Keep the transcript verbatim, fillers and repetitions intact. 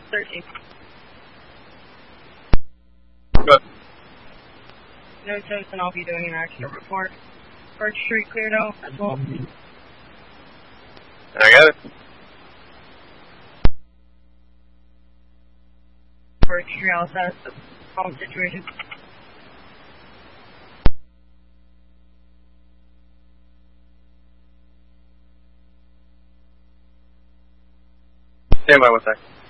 thirteen. Good. No tips, and I'll be doing an extra report. First Street cleared out as well. I got it. First Street outside the home situation. Stand by one sec.